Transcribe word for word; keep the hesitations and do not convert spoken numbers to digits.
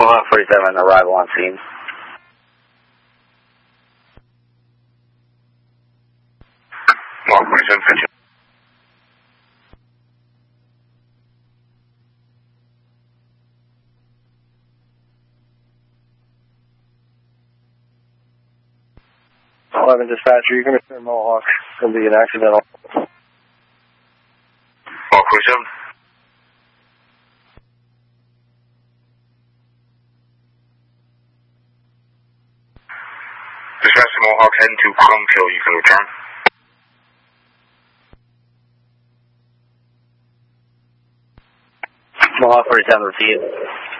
Mohawk forty-seven, arrival on scene. Mohawk forty-seven, fifteen. eleven dispatcher, you can return Mohawk. It'll be an accidental. Mohawk forty-seven. Dispatcher Mohawk heading to Crumpkill, you can return. Mohawk forty-seven, repeat.